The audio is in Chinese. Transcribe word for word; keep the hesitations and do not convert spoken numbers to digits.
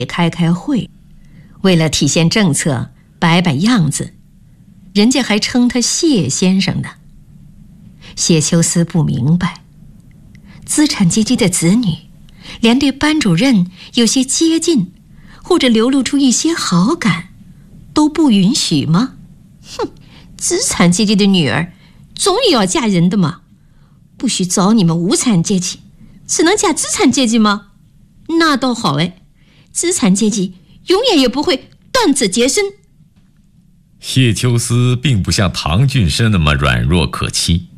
开开会，为了体现政策摆摆样子，人家还称他谢先生呢。谢秋思不明白，资产阶级的子女连对班主任有些接近或者流露出一些好感都不允许吗？哼，资产阶级的女儿总也要嫁人的嘛，不许找你们无产阶级，只能嫁资产阶级吗？那倒好哎，资产阶级永远也不会断子绝孙。 谢秋思并不像唐俊生那么软弱可欺，